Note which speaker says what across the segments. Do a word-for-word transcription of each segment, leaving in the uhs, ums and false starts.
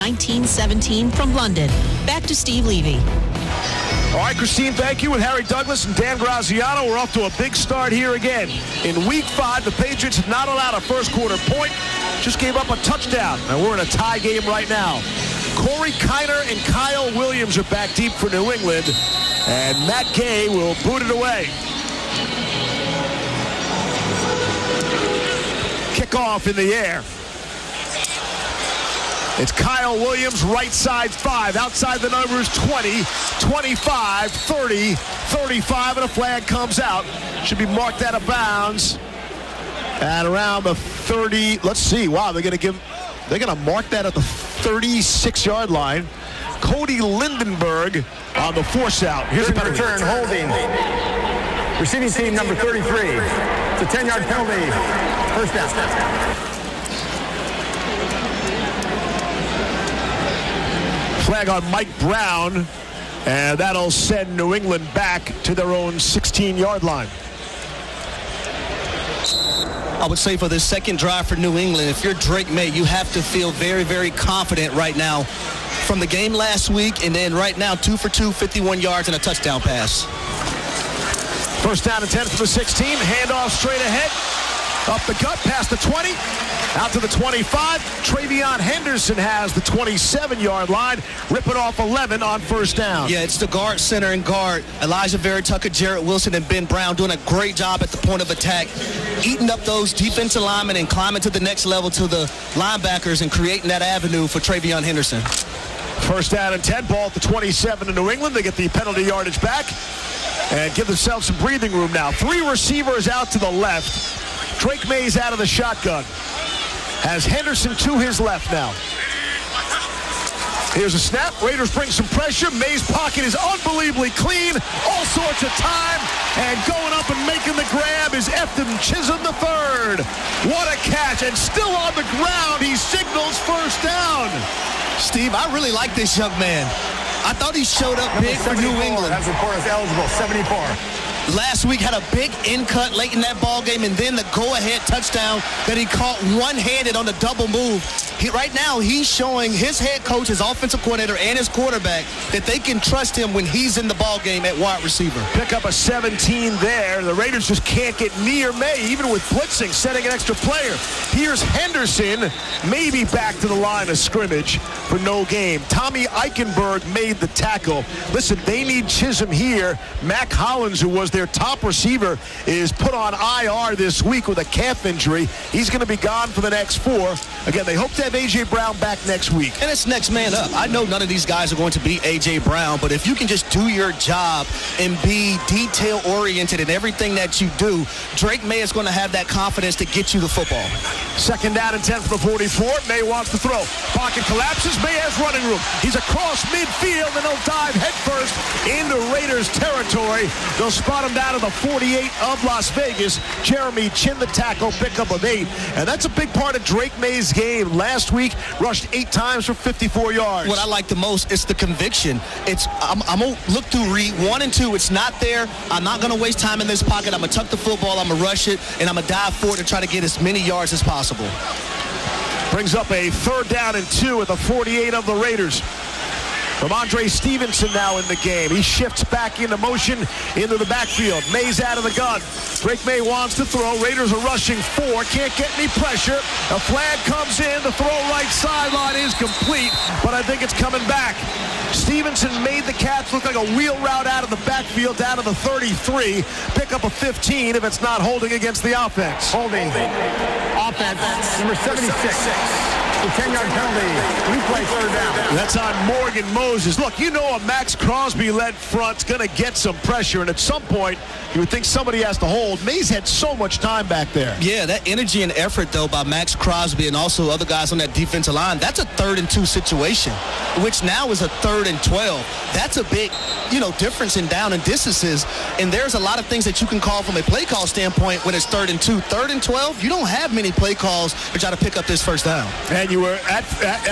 Speaker 1: nineteen seventeen from London. Back to Steve Levy.
Speaker 2: All right, Christine, thank you. With Harry Douglas and Dan Graziano, we're off to a big start here again. In week five, the Patriots have not allowed a first quarter point, just gave up a touchdown. And we're in a tie game right now. Corey Kiner and Kyle Williams are back deep for New England, and Matt Gay will boot it away. Kickoff in the air. It's Kyle Williams, right side five. Outside the numbers, twenty, twenty-five, thirty, thirty-five, and a flag comes out. Should be marked out of bounds at around the thirty. Let's see. Wow, they're going to give, they're going to mark that at the thirty-six yard line. Cody Lindenberg on the force out. Here's a
Speaker 3: return, holding. Receiving team number thirty-three. It's a ten yard penalty. First down.
Speaker 2: Flag on Mike Brown, and that'll send New England back to their own sixteen yard line.
Speaker 4: I would say for the second drive for New England, if you're Drake May, you have to feel very, very confident right now from the game last week, and then right now, two for two, fifty-one yards and a touchdown pass.
Speaker 2: First down and ten for the sixteen. Handoff straight ahead. Up the gut, past the twenty, out to the twenty-five. Travion Henderson has the twenty-seven yard line, ripping off eleven on first down.
Speaker 4: Yeah, it's the guard, center, and guard. Elijah Vera Tucker, Jarrett Wilson, and Ben Brown doing a great job at the point of attack, eating up those defensive linemen and climbing to the next level to the linebackers and creating that avenue for Travion Henderson.
Speaker 2: First down and ten, ball at the twenty-seven to New England. They get the penalty yardage back and give themselves some breathing room now. Three receivers out to the left. Drake May's out of the shotgun. Has Henderson to his left now. Here's a snap. Raiders bring some pressure. May's pocket is unbelievably clean. All sorts of time. And going up and making the grab is Efton Chisholm the third. What a catch. And still on the ground, he signals first down.
Speaker 4: Steve, I really like this young man. I thought he showed up big for New England.
Speaker 3: That's of course eligible, seventy-four.
Speaker 4: Last week had a big in cut late in that ball game, and then the go-ahead touchdown that he caught one-handed on the double move. He, right now, he's showing his head coach, his offensive coordinator, and his quarterback that they can trust him when he's in the ball game at wide receiver.
Speaker 2: Pick up a seventeen there. The Raiders just can't get near May, even with blitzing, setting an extra player. Here's Henderson, maybe back to the line of scrimmage for no game. Tommy Eichenberg made the tackle. Listen, they need Chisholm here. Mac Hollins, who was their top receiver, is put on I R this week with a calf injury. He's going to be gone for the next four. Again, they hope to have A J Brown back next week.
Speaker 4: And it's next man up. I know none of these guys are going to be A J Brown, but if you can just do your job and be detail-oriented in everything that you do, Drake May is going to have that confidence to get you the football.
Speaker 2: Second down and ten for the forty-four. May wants to throw. Pocket collapses. May has running room. He's across midfield, and he'll dive headfirst into Raiders territory. They'll spot him down to the forty-eight of Las Vegas. Jeremy Chin, the tackle, pickup of eight. And that's a big part of Drake May's game. Last week, rushed eight times for fifty-four yards.
Speaker 4: What I like the most is the conviction. It's I'm, I'm going to look through read one and two. It's not there. I'm not going to waste time in this pocket. I'm going to tuck the football. I'm going to rush it, and I'm going to dive forward to try to get as many yards as possible.
Speaker 2: Brings up a third down and two at the forty-eight of the Raiders. Ramondre Stevenson now in the game. He shifts back into motion into the backfield. May's out of the gun. Drake May wants to throw. Raiders are rushing four. Can't get any pressure. A flag comes in. The throw right sideline is complete, but I think it's coming back. Stevenson made the catch look like a wheel route out of the backfield down to the thirty-three. Pick up a fifteen if it's not holding against the offense.
Speaker 3: Holding. Offense, number seventy-six. The ten yard penalty. Replay third down.
Speaker 2: That's on Morgan Moses. Look, you know a Max Crosby-led front's going to get some pressure, and at some point, you would think somebody has to hold. Mays had so much time back there.
Speaker 4: Yeah, that energy and effort, though, by Max Crosby and also other guys on that defensive line, that's a third and two situation, which now is a third and twelve. That's a big, you know, difference in down and distances, and there's a lot of things that you can call from a play call standpoint when it's third and two. Third and twelve, you don't have many play calls to try to pick up this first down.
Speaker 2: And you were at, at, at midfield.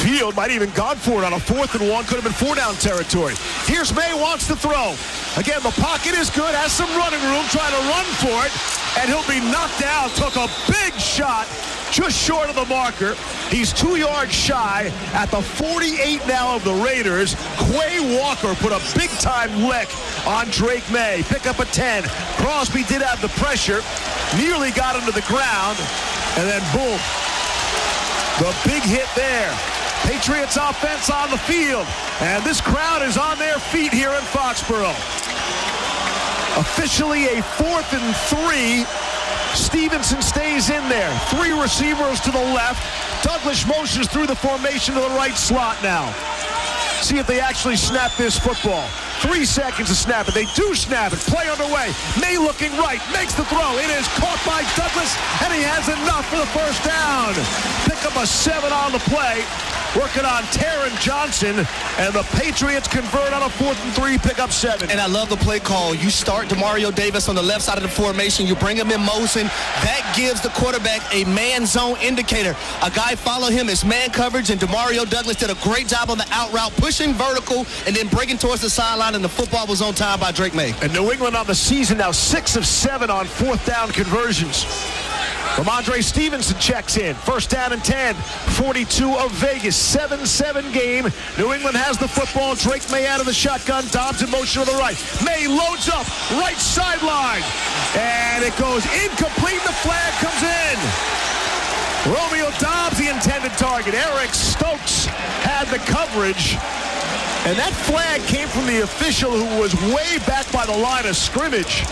Speaker 2: midfield. Might even gone for it on a fourth and one. Could have been four down territory. Here's May, wants to throw. Again, the pocket is good. Has some running room. Trying to run for it. And he'll be knocked down. Took a big shot just short of the marker. He's two yards shy at the forty-eight now of the Raiders. Quay Walker put a big-time lick on Drake May. Pick up a ten. Crosby did have the pressure. Nearly got him to the ground. And then boom. The big hit there. Patriots offense on the field. And this crowd is on their feet here in Foxborough. Officially a fourth and three. Stevenson stays in there. Three receivers to the left. Douglas motions through the formation to the right slot now. See if they actually snap this football. Three seconds to snap it. They do snap it. Play underway. May looking right. Makes the throw. It is caught by Douglas, and he has enough for the first down. Pick up a seven on the play. Working on Taron Johnson, and the Patriots convert on a fourth and three, pick up seven.
Speaker 4: And I love the play call. You start Demario Davis on the left side of the formation. You bring him in motion. That gives the quarterback a man zone indicator. A guy follow him. It's man coverage, and Demario Douglas did a great job on the out route, pushing vertical and then breaking towards the sideline, and the football was on time by Drake May.
Speaker 2: And New England on the season now six of seven on fourth down conversions. Ramondre Stevenson checks in. First down and ten. forty-two of Vegas. seven seven game. New England has the football. Drake May out of the shotgun. Dobbs in motion to the right. May loads up. Right sideline. And it goes incomplete. The flag comes in. Romeo Dobbs, the intended target. Eric Stokes had the coverage. And that flag came from the official who was way back by the line of scrimmage.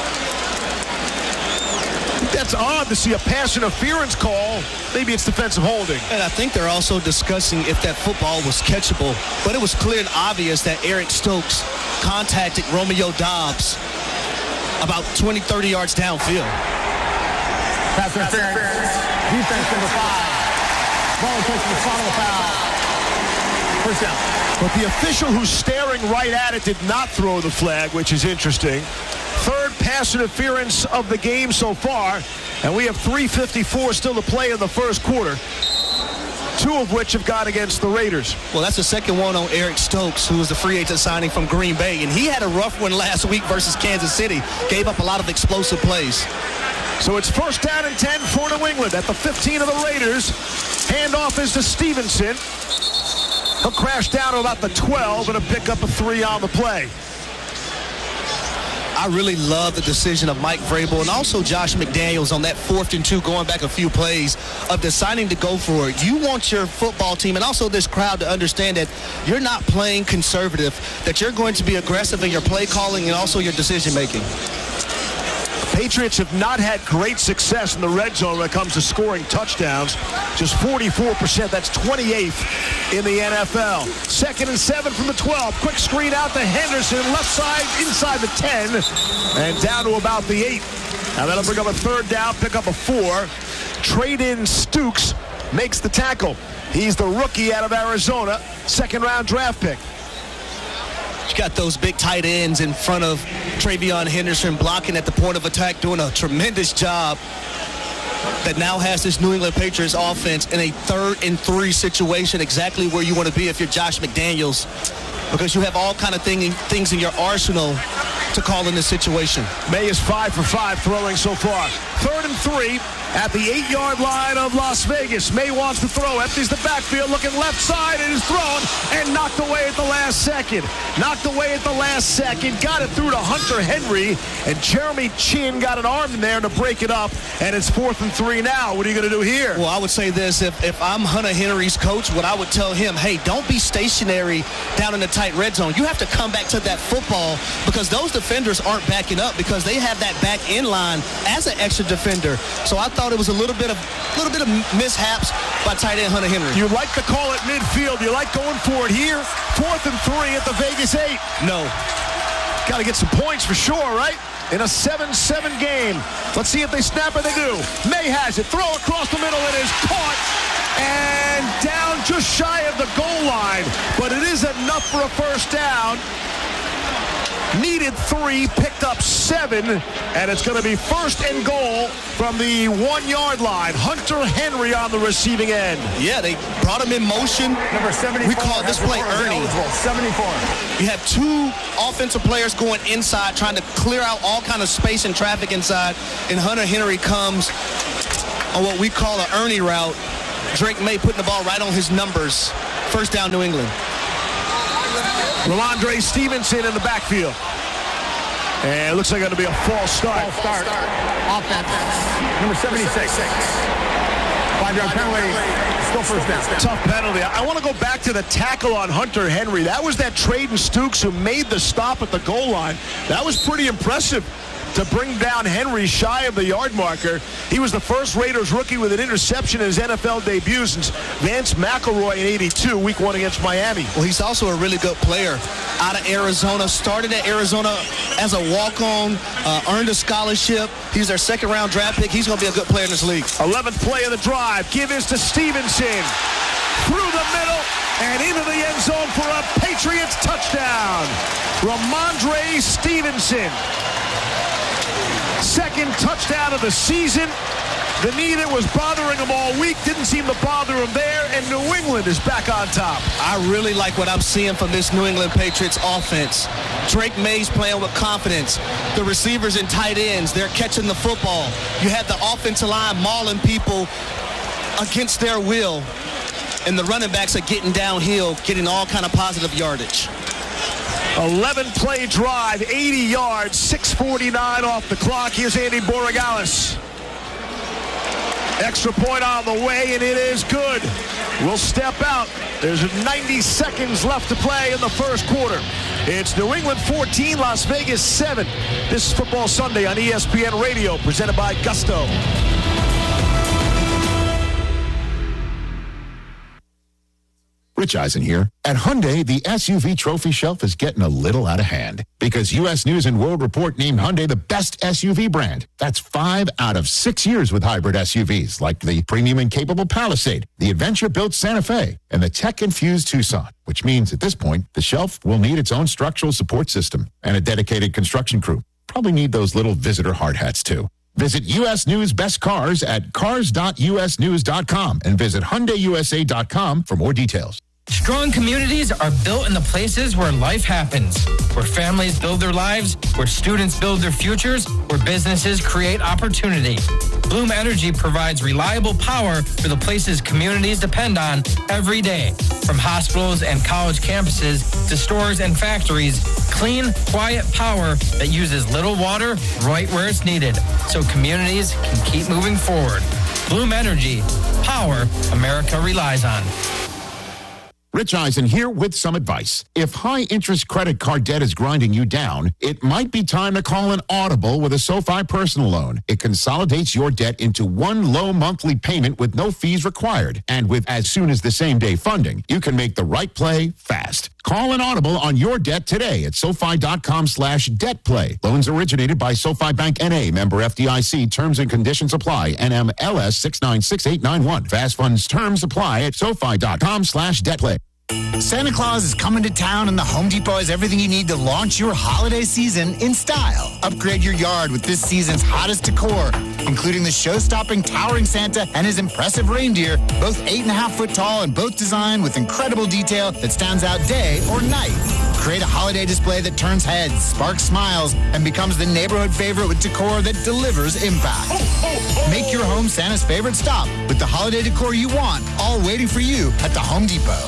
Speaker 2: That's odd to see a pass interference call. Maybe it's defensive holding.
Speaker 4: And I think they're also discussing if that football was catchable. But it was clear and obvious that Eric Stokes contacted Romeo Dobbs about twenty, thirty yards downfield.
Speaker 3: Pass interference. Defense number five. Ball takes the spot of the foul. First down.
Speaker 2: But the official who's staring right at it did not throw the flag, which is interesting. Third pass interference of the game so far, and we have three fifty-four still to play in the first quarter, two of which have gone against the Raiders.
Speaker 4: Well, that's the second one on Eric Stokes, who was the free agent signing from Green Bay, and he had a rough one last week versus Kansas City. Gave up a lot of explosive plays.
Speaker 2: So it's first down and ten for New England at the fifteen of the Raiders. Handoff is to Stevenson. He'll crash down to about the twelve and a pick up a three on the play.
Speaker 4: I really love the decision of Mike Vrabel and also Josh McDaniels on that fourth and two, going back a few plays, of deciding to go for it. You want your football team and also this crowd to understand that you're not playing conservative, that you're going to be aggressive in your play calling and also your decision making.
Speaker 2: Patriots have not had great success in the red zone when it comes to scoring touchdowns. Just forty-four percent. That's twenty-eighth in the N F L. Second and seven from the twelve. Quick screen out to Henderson. Left side inside the ten. And down to about the eight. Now that'll bring up a third down. Pick up a four. Trade in Stukes. Makes the tackle. He's the rookie out of Arizona. Second round draft pick.
Speaker 4: You got those big tight ends in front of Travion Henderson blocking at the point of attack, doing a tremendous job. That now has this New England Patriots offense in a third and three situation, exactly where you want to be if you're Josh McDaniels, because you have all kind of thing, things in your arsenal to call in this situation.
Speaker 2: May is five for five throwing so far. Third and three at the eight-yard line of Las Vegas. May wants to throw, empties the backfield, looking left side, and is thrown and knocked away at the last second. Knocked away at the last second, got it through to Hunter Henry, and Jeremy Chin got an arm in there to break it up, and it's fourth and three now. What are you going to do here?
Speaker 4: Well, I would say this. If, if I'm Hunter Henry's coach, what I would tell him, hey, don't be stationary down in the tight red zone. You have to come back to that football, because those defenders aren't backing up because they have that back end line as an extra defender. So I thought it was a little bit of little bit of mishaps by tight end Hunter Henry.
Speaker 2: You like the call at midfield. You like going for it here. Fourth and three at the Vegas eight.
Speaker 4: No.
Speaker 2: Got to get some points for sure, right? In a seven seven game. Let's see if they snap it. They do. May has it. Throw across the middle. It is caught. And down just shy of the goal line. But it is enough for a first down. needed three, picked up seven, and it's going to be first and goal from the one-yard line. Hunter Henry on the receiving end.
Speaker 4: Yeah, they brought him in motion.
Speaker 3: Number seventy-four.
Speaker 4: We call this play Ernie.
Speaker 3: seventy-four.
Speaker 4: You have two offensive players going inside, trying to clear out all kind of space and traffic inside, and Hunter Henry comes on what we call an Ernie route. Drake May putting the ball right on his numbers. First down, New England.
Speaker 2: Ramondre Stevenson in the backfield. And it looks like it's going to be a false start.
Speaker 3: False start. Offense. Number seventy-six. Five-yard penalty. Still first down.
Speaker 2: Tough penalty. I want to go back to the tackle on Hunter Henry. That was that Traden Stukes who made the stop at the goal line. That was pretty impressive to bring down Henry shy of the yard marker. He was the first Raiders rookie with an interception in his N F L debut since Vance McElroy in eighty-two, week one against Miami.
Speaker 4: Well, he's also a really good player out of Arizona. Started at Arizona as a walk-on, uh, earned a scholarship. He's their second-round draft pick. He's going to be a good player in this league.
Speaker 2: eleventh play of the drive. Give is to Stevenson. Through the middle and into the end zone for a Patriots touchdown. Ramondre Stevenson. Second touchdown of the season. The knee that was bothering him all week didn't seem to bother him there, and New England is back on top.
Speaker 4: I really like what I'm seeing from this New England Patriots offense. Drake May's playing with confidence. The receivers and tight ends, they're catching the football. You have the offensive line mauling people against their will, and the running backs are getting downhill, getting all kind of positive yardage.
Speaker 2: eleven play drive, eighty yards, six forty-nine off the clock. Here's Andy Borregales. Extra point on the way, and it is good. We'll step out. There's ninety seconds left to play in the first quarter. It's New England fourteen, Las Vegas seven. This is Football Sunday on E S P N Radio, presented by Gusto.
Speaker 5: Rich Eisen here. At Hyundai, the S U V trophy shelf is getting a little out of hand because U S News and World Report named Hyundai the best S U V brand. That's five out of six years with hybrid S U Vs like the premium and capable Palisade, the adventure-built Santa Fe, and the tech-infused Tucson, which means at this point, the shelf will need its own structural support system and a dedicated construction crew. Probably need those little visitor hard hats, too. Visit U S News Best Cars at cars dot u s news dot com and visit hyundai u s a dot com for more details.
Speaker 6: Strong communities are built in the places where life happens, where families build their lives, where students build their futures, where businesses create opportunity. Bloom Energy provides reliable power for the places communities depend on every day. From hospitals and college campuses to stores and factories, clean, quiet power that uses little water right where it's needed, so communities can keep moving forward. Bloom Energy, power America relies on.
Speaker 5: Rich Eisen here with some advice. If high-interest credit card debt is grinding you down, it might be time to call an audible with a SoFi personal loan. It consolidates your debt into one low monthly payment with no fees required. And with as soon as the same-day funding, you can make the right play fast. Call an audible on your debt today at SoFi.com slash debt play. Loans originated by SoFi Bank N A, member F D I C. Terms and conditions apply. N M L S six nine six eight nine one. Fast funds terms apply at SoFi.com slash debt play.
Speaker 7: Santa Claus is coming to town, and the Home Depot has everything you need to launch your holiday season in style. Upgrade your yard with this season's hottest decor, including the show-stopping towering Santa and his impressive reindeer, both eight and a half foot tall and both designed with incredible detail that stands out day or night. Create a holiday display that turns heads, sparks smiles, and becomes the neighborhood favorite with decor that delivers impact. Make your home Santa's favorite stop with the holiday decor you want, all waiting for you at the Home Depot.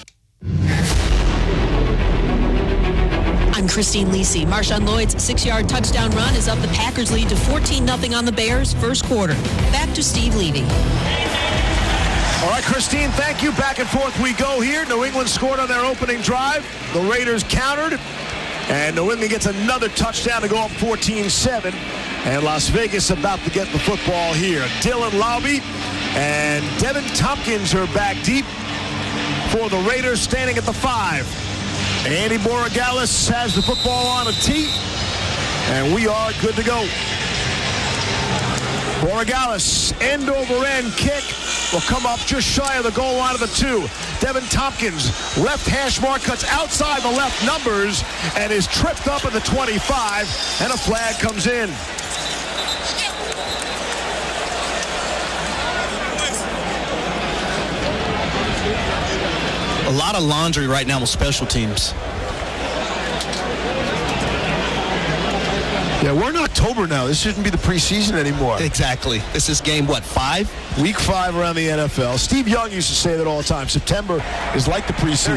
Speaker 1: I'm Christine Lisi. Marshawn Lloyd's six-yard touchdown run is up the Packers' lead to fourteen nothing on the Bears first quarter. Back to Steve Levy.
Speaker 2: All right, Christine, thank you. Back and forth we go here. New England scored on their opening drive. The Raiders countered. And New England gets another touchdown to go up fourteen seven. And Las Vegas about to get the football here. Dylan Laube and Devin Tompkins are back deep for the Raiders, standing at the five. Andy Borregales has the football on a tee, and we are good to go. Borregales, end over end kick will come up just shy of the goal line of the two. Devin Tompkins, left hash mark, cuts outside the left numbers and is tripped up at the twenty-five, and a flag comes in.
Speaker 4: A lot of laundry right now with special teams.
Speaker 2: Yeah, we're in October now. This shouldn't be the preseason anymore.
Speaker 4: Exactly. This is game, what, five?
Speaker 2: Week five around the N F L. Steve Young used to say that all the time. September is like the preseason.